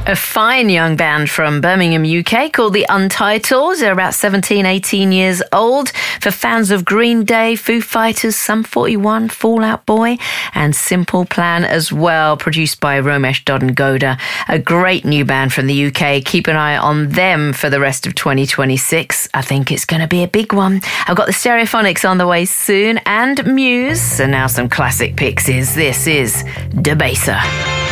A fine young band from Birmingham, UK called The Untitles. They're about 17, 18 years old. For fans of Green Day, Foo Fighters, Sum 41, Fall Out Boy and Simple Plan as well, produced by Romesh Dodden-Goda. A great new band from the UK. Keep an eye on them for the rest of 2026. I think it's going to be a big one. I've got the Stereophonics on the way soon and Muse. And now some classic pixies. This is Debaser.